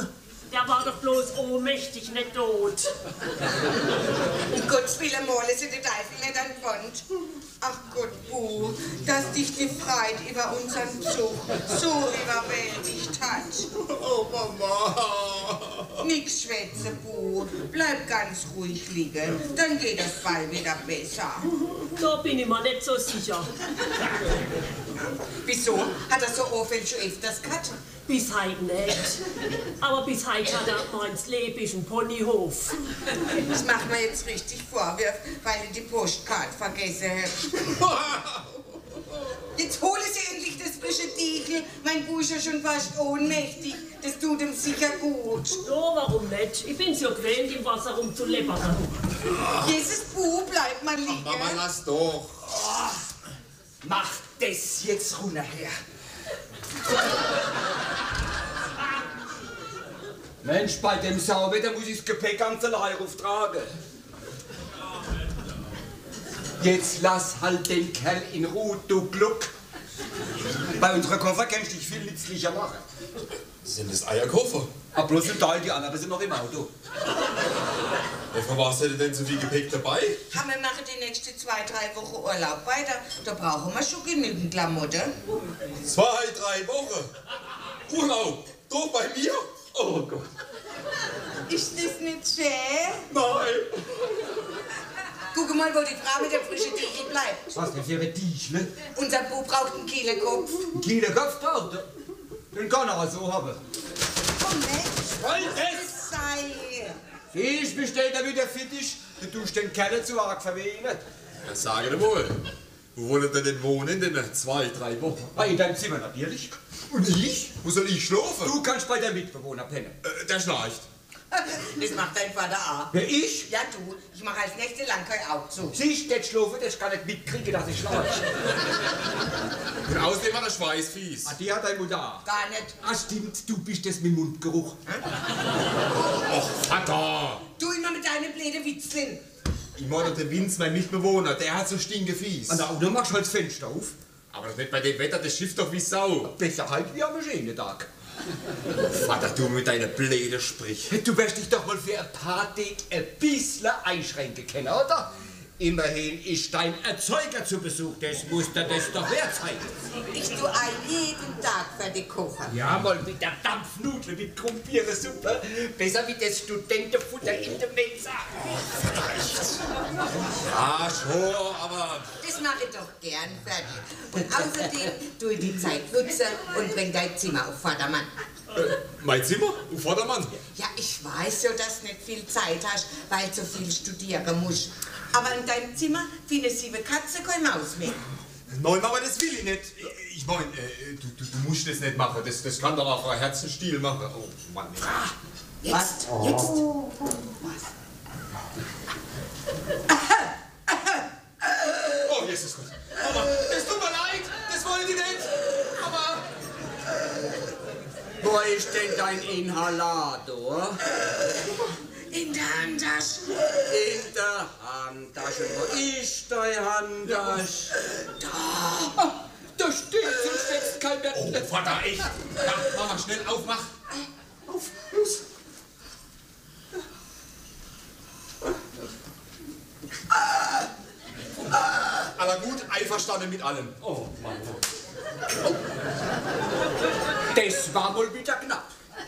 Der war doch bloß ohnmächtig, nicht tot. Um Gottes Willen, malen Sie den Teufel nicht an die Wand. Ach Gott, Bu, dass dich die Freude über unseren Besuch so überwältigt hat. Oh, Mama. Nix schwätze, Bu. Bleib ganz ruhig liegen, dann geht das bald wieder besser. Da bin ich mir nicht so sicher. Wieso? Hat er so Anfälle schon öfters gehabt? Bis heute nicht. Aber bis heute hat er gemeint, das Leben ist ein Ponyhof. Das macht mir jetzt richtig Vorwürfe, weil ich die Postkarte vergessen habe. Jetzt hole Sie endlich das frische Diegel. Mein Bu ist ja schon fast ohnmächtig. Das tut ihm sicher gut. Ja, warum nicht? Ich bin's ja gewöhnt, im Wasser rumzuleppern. Jesus Bu, bleib mal liegen. Mama, lass doch. Mach das jetzt runter her. Mensch, bei dem Sauwetter muss ich das Gepäck ganz allein auftragen. Jetzt lass halt den Kerl in Ruhe, du Gluck. Bei unserer Koffer kannst du dich viel nützlicher machen. Sind das Eierkoffer? Aber bloß ein Teil, die anderen sind noch im Auto. Für was hätte denn so viel Gepäck dabei? Wir machen die nächsten 2, 3 Wochen Urlaub weiter. Da brauchen wir schon genügend Klamotten. 2, 3 Wochen. Urlaub. Doch bei mir? Oh Gott. Ist das nicht schön? Nein. Guck mal, wo die Frau mit dem frischen Diegel bleibt. Was denn für ein Tischle? Unser Bu braucht einen Kielerkopf. Ein kleiner Kopf braucht er. Den kann er so haben. Komm, Mensch, das sei. Ich bestell damit der fit ist, du tust den Kerl zu arg verwehen. Ja, sage dir wohl. Wo wollt ihr denn wohnen in den 2, 3 Wochen? In deinem Zimmer natürlich. Und ich? Wo soll ich schlafen? Du kannst bei der Mitbewohner pennen. Der schnarcht. Das macht dein Vater auch. Wer ich? Ja, du. Ich mache als nächste Langkei auch zu. Siehst, der schlafen, das kann nicht mitkriegen, dass ich schlafe. Und außerdem hat er Schweißfies. Ah, die hat deine Mutter auch. Gar nicht. Ah, stimmt, du bist das mit Mundgeruch. Och, Vater. Du immer mit deinen blöden Witzchen. Ich meine, der Vince, mein Mitbewohner, der hat so stinkefies. An der Auto machst du halt das Fenster auf. Aber das nicht bei dem Wetter, das schifft doch wie Sau. Besser halt wie am Maschinentag. Vater, du mit deiner blöde Sprich. Du wirst dich doch mal für ein paar Tage ein bisschen einschränken können, oder? Immerhin ist dein Erzeuger zu Besuch, das muss dir das doch wert sein. Ich tue auch jeden Tag für die kochen. Ja, mal mit der Dampfnudel mit Krumpierensuppe. Besser wie das Studentenfutter in der Mensa. Ja, schon, aber... Das mache ich doch gern fertig. Und außerdem tue ich die Zeit nutzen und bring dein Zimmer auf Vordermann. Mein Zimmer? Vordermann? Ja, ich weiß ja, dass du nicht viel Zeit hast, weil du so viel studieren musst. Aber in deinem Zimmer findest 7 Katzen, kein Maus mehr. Nein, Mama, das will ich nicht. Ich meine, du musst das nicht machen. Das kann doch auch ein Herzenstiel machen. Oh, Mann. Jetzt, jetzt. Was? Oh, Jesus Gott. Mama, es tut mir leid. Das wollte ich nicht. Aber... Wo ist denn dein Inhalator? In der Handtasche. In der Handtasche. Wo ist deine Handtasche? Da! Da steht, sonst wächst kein mehr. Oh, Vater, echt. Ja, Mama, schnell aufmach. Auf, los. Aber gut, einverstanden mit allem. Oh, Mann. Oh. Das war wohl wieder knapp.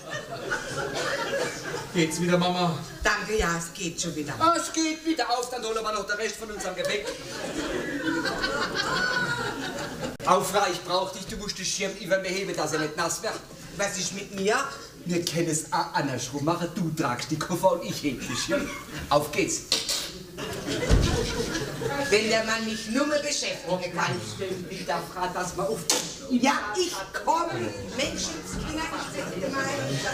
Geht's wieder, Mama? Danke, ja, es geht schon wieder. Ah, es geht wieder auf, dann holen wir noch den Rest von unserem Gepäck. Aufra, ich brauch dich, du musst den Schirm über mir heben, dass er nicht nass wird. Was ist mit mir? Wir können es auch andersrum machen, du tragst die Koffer und ich hebe den Schirm. Auf geht's. Wenn der Mann mich nur mehr beschäftigen kann. Wieder fragt, dass wir auf... Ja, ich komme. Menschenskinder, ich setze mal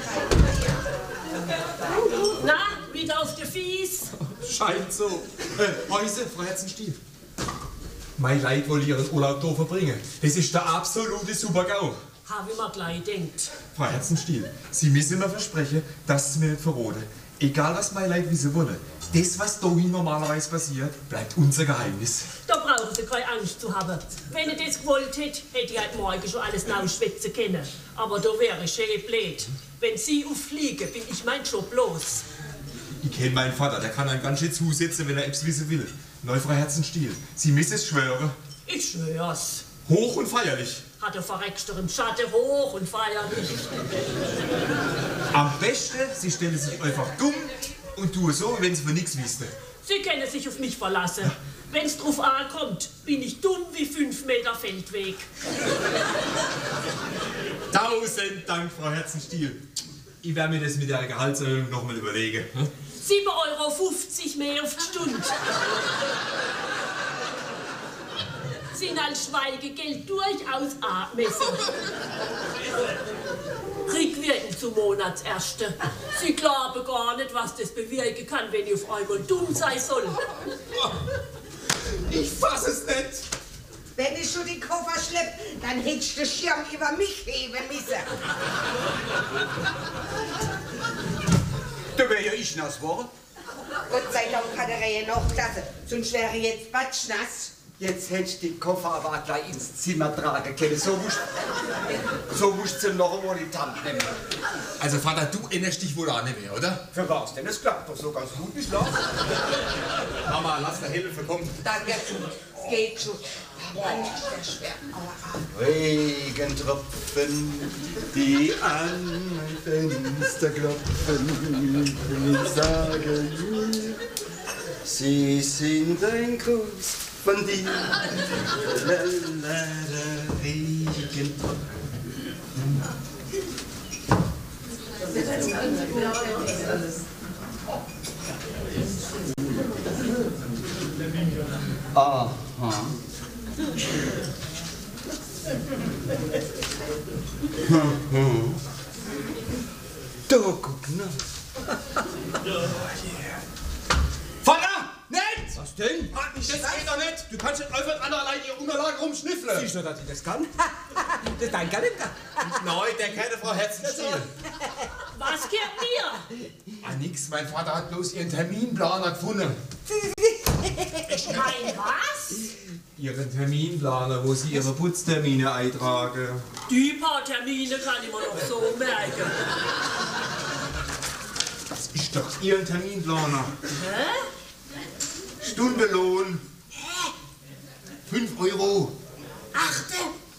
Na, wieder auf der Fies? Scheint so. Häuse, Frau Herzenstiel. Mein Leid wohl Ihren Urlaub hier verbringen. Das ist der absolute Super-GAU. Habe ich mir gleich gedacht. Frau Herzenstiel, Sie müssen mir versprechen, dass Sie mir nicht verraten. Egal was mein Leid wissen wolle. Das, was da normalerweise passiert, bleibt unser Geheimnis. Da brauchst brauchen Sie keine Angst zu haben. Wenn ich das gewollt hätte, hätte ich heute Morgen schon alles nachschwätzen können. Aber da wäre ich schön blöd. Wenn Sie auffliegen, bin ich mein Job los. Ich kenne meinen Vater, der kann einem ganz schön zusetzen, wenn er etwas wissen will. Neufrau Herzenstiel, Sie müssen es schwören. Ich schwör's. Hoch und feierlich. Hat der verreckster im Schatten hoch und feierlich. Am besten, Sie stellen sich einfach dumm und tun so, wenn Sie von nichts wissen. Sie können sich auf mich verlassen. Wenn's drauf ankommt, bin ich dumm wie 5 Meter Feldweg. 1000 Dank, Frau Herzenstiel. Ich werde mir das mit der Gehaltserhöhung noch mal überlegen. 7,50 € mehr auf die Stunde. Sind als Schweigegeld durchaus angemessen. Rückwirkend zum Monatsersten. Sie glauben gar nicht, was das bewirken kann, wenn ich auf einmal dumm sein soll. Ich fass es nicht. Wenn ich schon die Koffer schlepp, dann hättest du den Schirm über mich heben müssen. Da wär ja ich nass geworden. Gott sei Dank hat er ja noch Klasse, sonst wäre jetzt batschnass. Jetzt hättest du die Koffer aber auch gleich ins Zimmer tragen können. So musst du noch einmal in die Hand nehmen. Also Vater, du erinnerst dich wohl auch nicht mehr, oder? Für was denn? Es klappt doch so ganz gut bislang. Mama, lass der Hilfe kommen. Danke, es geht schon. Mann, ist das schwer. Aua. Regentropfen, die an mein Fenster klopfen, ich sage mir, sie sind ein Kuss von dir. Regentropfen. Aha. Da guck na. Vater! Nicht! Was denn? Das geht doch nicht! Du kannst nicht einfach an allein ihre Unterlagen rumschnüffeln! Siehst du, dass ich das kann? Das ist dein Kalender. Nein, der kennt Frau Herzenstiel. Was gehört mir? Ah, nix, mein Vater hat bloß ihren Terminplaner gefunden. Mein was? Ihren Terminplaner, wo Sie Ihre Putztermine eintragen. Die paar Termine kann ich mir noch so merken. Das ist doch Ihr Terminplaner. Hä? Stundenlohn. 5 €. Achte!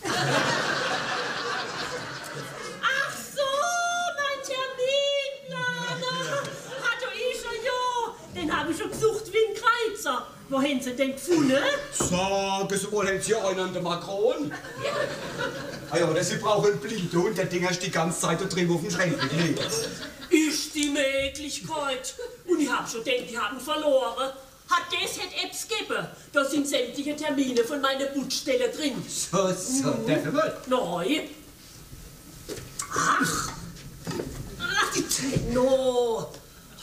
Ach so, mein Terminplaner! Hatte ich schon, ja! Den habe ich schon gesucht wie ein Kreuzer. Wo haben Sie den gefunden? Sagen Sie wohl, haben Sie einen an der Macron? Ah ja, oder Sie brauchen einen Blinthund, der Ding hast die ganze Zeit da drin auf dem Schränkchen gelegt. Ist die Möglichkeit. Und ich habe schon gedacht, die haben verloren. Hat das hätte Apps gegeben. Da sind sämtliche Termine von meiner Putzstelle drin. So, der Himmel. Neu. Ach, die Tenno.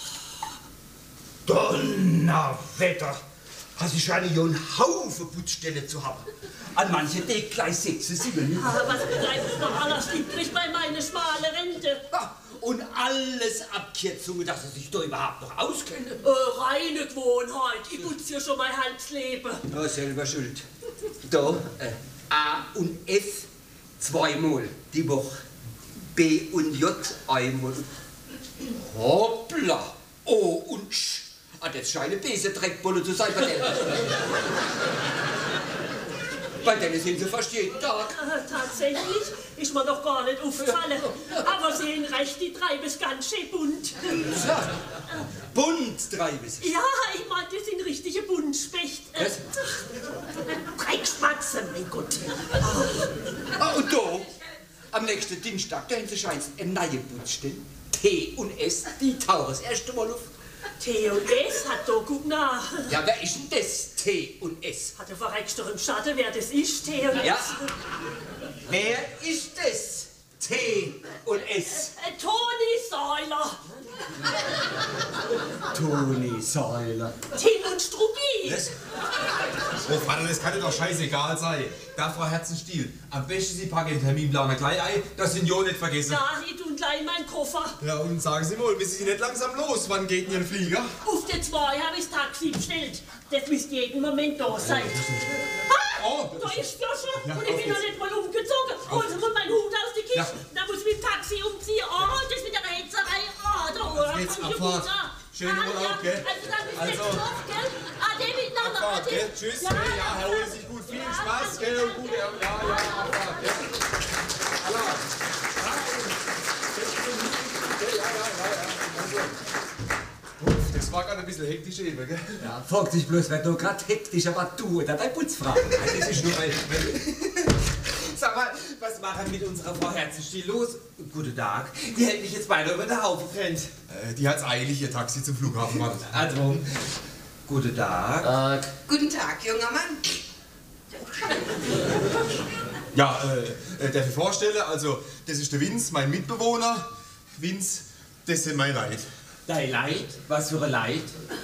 Donnerwetter! Hast du schon einen Haufen Putzstellen zu haben? An manche Tag gleich 6, 7. Aber was bleibt noch alles übrig bei meiner schmalen Rente? Und alles Abkürzungen, dass sie sich da überhaupt noch auskennen. Reine Gewohnheit. Ich putze ja schon mein halbes Leben. Ja, selber schuld. Da, A und F zweimal die Woche. B und J einmal. Hoppla! O und Sch. Ah, das scheint böse Dreckbolle zu sein bei denen. Bei denen sind sie fast jeden Tag. Tatsächlich ist mir doch gar nicht aufgefallen. Aber sehen recht, die treiben es ganz schön bunt. Ja, bunt treiben sie. Ja, ich meine, das sind richtige Buntspecht. Was? Dreckspatzen, mein Gott. Ah, und da, am nächsten Dienstag, da haben sie scheint eine neue Putzstelle. T und S, die tauchen das erste Mal auf. T und S hat da guck nach. Ja, wer ist denn das T und S? Hat der verreckst doch im Schatten, wer das ist, T und S? Ja. Wer ist das T und S? Toni Säuler. Toni Säuler. Tim und Struppi. Was? Oh Vater, das kann dir doch scheißegal sein. Da, Frau Herzenstiel, am besten Sie packen den Terminplaner gleich ein, das sind ja nicht vergessen. Ja, ich tue gleich da in meinen Koffer. Ja, und sagen Sie mal, wissen Sie nicht langsam los? Wann geht denn Ihr Flieger? Auf der 2 habe ich das Taxi bestellt. Das müsste jeden Moment da sein. Oh, Da ist ja schon. Ja, Und ich bin noch nicht mal umgezogen. Holen Sie mal meinen Hut aus der Kiste. Ja. Da muss ich mit dem Taxi umziehen. Oh, das mit der Hetzerei. Oh, da Jetzt kann ich Abfahrt. runter. Schönen Urlaub, gell? Also dann bis Also. nächste Woche, gell? Ade miteinander. Abfahrt, Ade. gell? Tschüss, ja, erholen Sie sich gut. Viel Spaß, gell? Und gute, Abfahrt, gell? Das war gerade ein bisschen hektisch eben, gell? Ja, fragt sich bloß, wer da gerade hektisch, aber du oder dein Putzfrau. Das ist nur mein... Sag mal, was machen mit unserer Frau Herzenstiel los? Guten Tag. Die hält mich jetzt beinahe über den Haufen getrennt. Die hat's eilig, ihr Taxi zum Flughafen wartet. Also, guten Tag. Guten Tag, junger Mann. Ja, darf ich vorstellen, also, das ist der Vince, mein Mitbewohner. Vince, das sind mein Leid. Dein Leid? Was für ein Leid?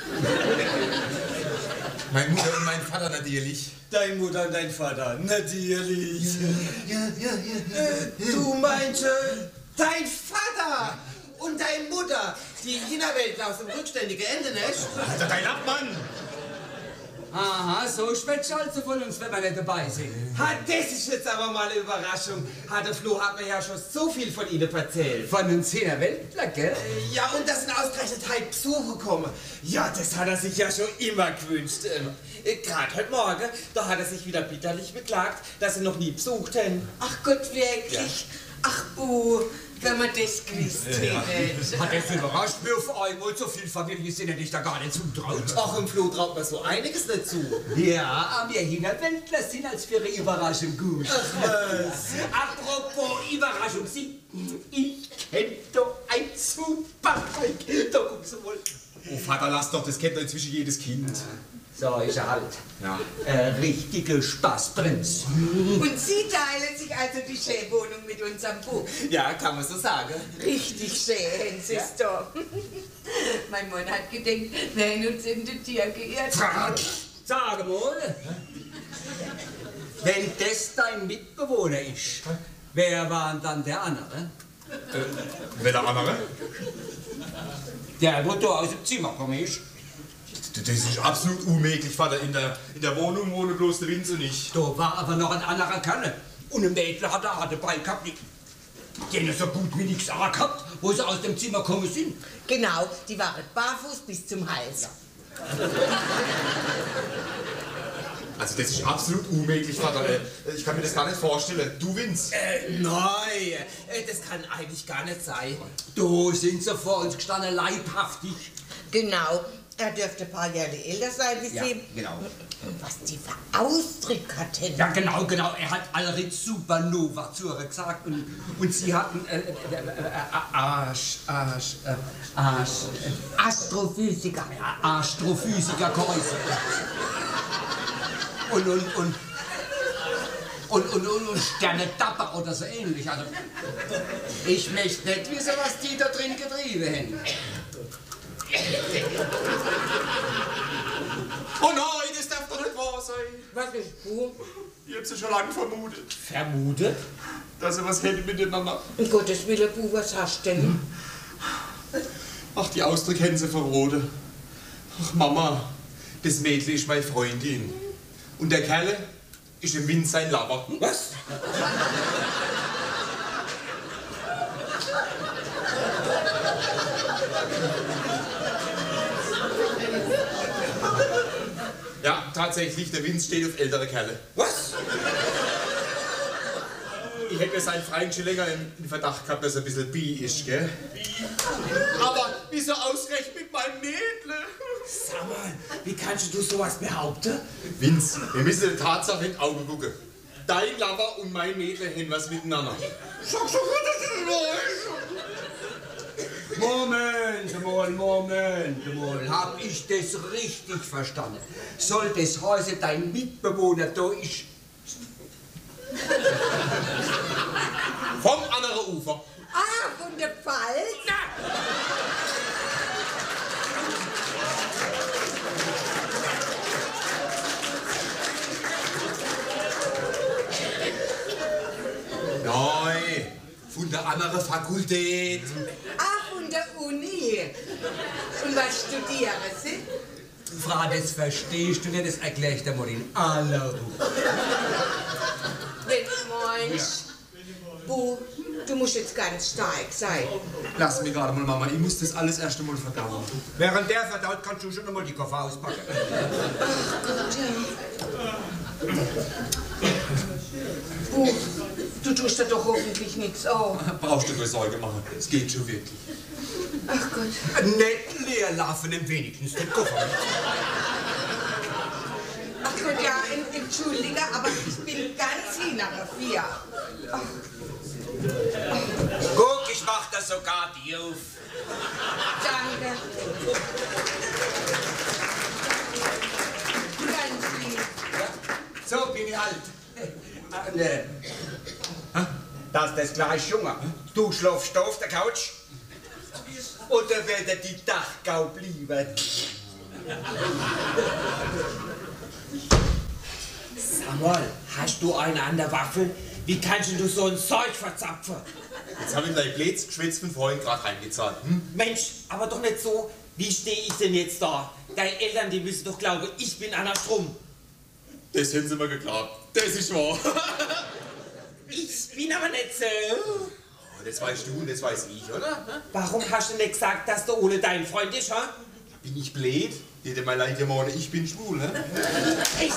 Meine Mutter und mein Vater natürlich. Deine Mutter und dein Vater, natürlich. Du meinst, dein Vater und deine Mutter, die Innerweltler aus dem rückständigen Endenest? Alter, dein Abmann! Aha, so schwätzt also von uns, wenn wir nicht dabei sind. Das ist jetzt aber mal eine Überraschung. Der Flo hat mir ja schon so viel von Ihnen erzählt. Von uns 10er Weltler, gell? Ja, und dass ein ausgerechnet heute Besucher kommen. Ja, das hat er sich ja schon immer gewünscht. Gerade heute Morgen, da hat er sich wieder bitterlich beklagt, dass sie noch nie besucht haben. Ach Gott, wirklich? Ach, wenn man das gewusst hätte. Hat das überrascht mir auf einmal, so viel Familie sind ja nicht da gar nicht zutraut. Ach, im Flo traut man so einiges nicht zu. Ja, aber wir Hinterwäldler sind als für ihre Überraschung gut. Apropos Überraschung, ich kenne doch ein super Zeug. Da guckst du mal. Oh Vater, lass doch, das kennt doch inzwischen jedes Kind. So ist er halt. Ja. Richtige Spaßprinz. Und Sie teilen sich also die Schäwohnung mit unserem Bub. Ja, kann man so sagen. Richtig schön, Sister. Mein Mann hat gedacht, wir hätten uns in die Tier geirrt. Sag mal, wenn das dein Mitbewohner ist, wer war dann der andere? Wer der andere? Der, wo du aus dem Zimmer gekommen ist. Das ist absolut unmöglich, Vater. In der Wohnung wohnen bloß der Vince und ich. Da war aber noch ein anderer Kerl. Und ein Mädel hat er dabei gehabt. Die so gut wie nichts angehabt, wo sie aus dem Zimmer gekommen sind. Genau, die waren barfuß bis zum Hals. Also das ist absolut unmöglich, Vater. Ich kann mir das gar nicht vorstellen. Du, Vince. Nein, das kann eigentlich gar nicht sein. Da sind sie vor uns gestanden, leibhaftig. Genau, er dürfte ein paar Jahre älter sein wie Ja, Sie. genau. Und was die für Ausdrücke hatten. Ja, genau. Er hat Alrit Supernova zu ihr gesagt und sie hatten Astrophysiker. Astrophysiker geheißen. Und Sterne Dapper oder so ähnlich. Also, ich möchte nicht wissen, was die da drin getrieben haben. Oh nein, das darf doch nicht wahr sein. Was ist du? Ich hab's ja schon lange vermutet, Vermutet? dass sie was hätten miteinander. Um Gottes Willen, Bu, was hast du denn? Ach, die Ausdrücke hätten sie verroten. Ach, Mama, das Mädchen ist meine Freundin. Und der Kerl ist im Wind sein Lover. Was? Ja, tatsächlich, der Vince steht auf ältere Kerle. Was? Ich hätte mir seinen Freund schon länger in Verdacht gehabt, dass er ein bisschen bi ist, gell? Aber wieso ausgerechnet mit meinem Mädle? Sag mal, wie kannst du sowas behaupten? Vince, wir müssen der Tatsache in die Augen gucken. Dein Lover und mein Mädle haben was miteinander. Moment mal. Hab ich das richtig verstanden? Soll das heißen, dein Mitbewohner da ist... Vom anderen Ufer. Ah, von der Pfalz? Nein, von der anderen Fakultät. Ach, von der Uni. Und was studieren Sie? Frau, das verstehst du nicht, das erkläre ich dir mal in aller Ruhe. Wenn du meinst, Bu, du musst jetzt ganz stark sein. Lass mich gerade mal, Mama, ich muss das alles erst einmal verdauen. Während der verdaut, kannst du schon einmal die Koffer auspacken. Bu, du tust dir doch hoffentlich nichts an. Brauchst du keine Sorge machen, es geht schon wirklich. Ach Gott. Nicht leer laufen, wenigstens den Koffer. Ach Gott, ja, entschuldige, aber ich bin ganz hintere 4. Guck, ich mach das sogar dir auf. Danke. Ganz lieb. So bin ich halt. Ne. Das ist das gleich Junge. Du schlafst auf der Couch. Oder wird die Dachgau bleiben? Samuel, hast du eine an der Waffel? Wie kannst du so ein Zeug verzapfen? Jetzt hab ich dein Blöds geschwitzt von vorhin gerade heimgezahlt. Mensch, aber doch nicht so. Wie stehe ich denn jetzt da? Deine Eltern, die müssen doch glauben, ich bin Anna Strum. Das hätten sie mir geglaubt. Das ist wahr. Ich bin aber nicht so. Das weißt du und das weiß ich, oder? Warum hast du nicht gesagt, dass du ohne deinen Freund ist, ha? Bin ich blöd? Hätte mal leid gemacht, ich bin schwul, hä? Echt?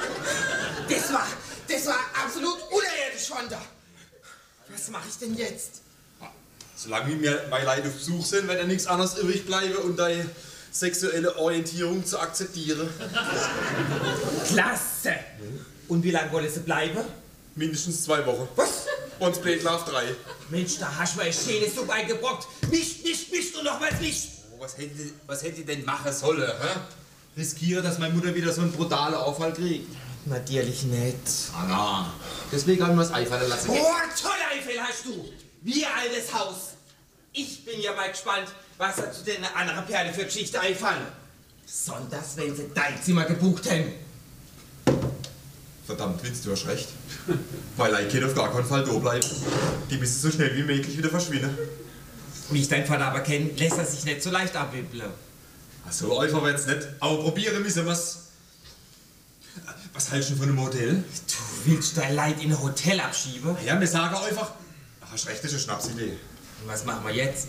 Das war absolut unerirdisch von da. Was mache ich denn jetzt? Solange mir meine Leute auf Besuch sind, wird ja nichts anderes übrig bleiben und deine sexuelle Orientierung zu akzeptieren. Klasse! Und wie lange wollen sie bleiben? Mindestens 2 Wochen. Was? Und Spät Love 3. Mensch, da hast du mir eine schöne Suppe eingebrockt. Nicht und nochmals nicht. Oh, was hätte ich denn machen sollen, hä? Riskiere, dass meine Mutter wieder so einen brutalen Aufall kriegt. Natürlich nicht. Anna. Deswegen haben wir das einfallen lassen. Oh, tolle Eifel hast du! Wie ein altes Haus. Ich bin ja mal gespannt, was da zu den anderen Perlen für Geschichte einfallen. Besonders, wenn sie dein Zimmer gebucht haben. Verdammt, Witz, du hast recht. Weil ein Kind auf gar keinen Fall da bleibt. Die müssen so schnell wie möglich wieder verschwinden. Wie ich deinen Vater aber kenne, lässt er sich nicht so leicht abwippeln. Ach so einfach wird's nicht. Aber probieren müssen wir's. Was hältst du von einem Hotel? Du willst dein Leid in ein Hotel abschieben? Ja, wir sagen einfach, hast recht, das ist eine Schnapsidee. Und was machen wir jetzt?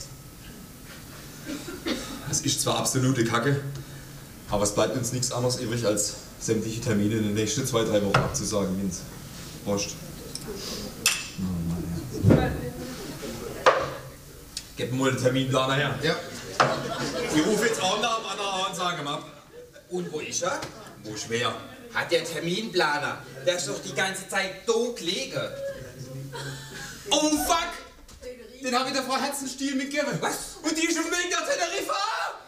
Es ist zwar absolute Kacke, aber es bleibt uns nichts anderes übrig, als sämtliche Termine in den nächsten 2-3 Wochen abzusagen, Vince. Prost. Gib mir mal den Terminplaner her. Ja. Ich rufe jetzt an am anderen und sage ihm ab. Und wo ist er? Wo schwer? Hat der Terminplaner. Der ist doch die ganze Zeit da gelegen. Oh fuck! Den habe ich der Frau Herzenstiel mitgegeben. Was? Und die ist auf dem Weg nach Teneriffa!